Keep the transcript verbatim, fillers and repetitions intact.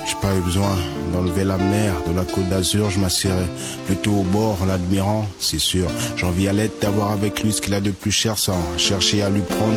J'ai pas eu besoin d'enlever la mer de la Côte d'Azur, je m'assierai plutôt au bord en l'admirant, c'est sûr. J'envie à l'aide d'avoir avec lui ce qu'il a de plus cher sans chercher à lui prendre